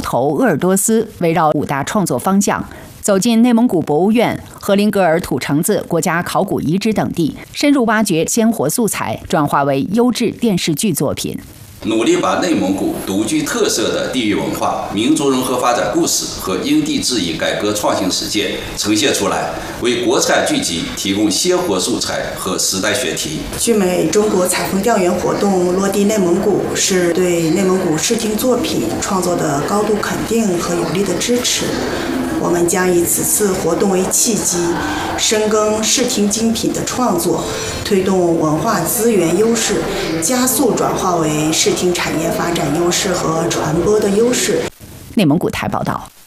头鄂尔多斯，围绕5大创作方向，走进内蒙古博物院、和林格尔土城子国家考古遗址等地，深入挖掘鲜活素材，转化为优质电视剧作品。 努力把内蒙古独具特色的地域文化、民族融合发展故事和因地制宜改革创新实践呈现出来，为国产剧集提供鲜活素材和时代选题。 聚美中国采风调研活动落地内蒙古，是对内蒙古视听作品创作的高度肯定和有力的支持。我们将以此次活动为契机，深耕视听精品的创作，推动文化资源优势加速转化为视听产业发展优势和传播的优势。 内蒙古台报道。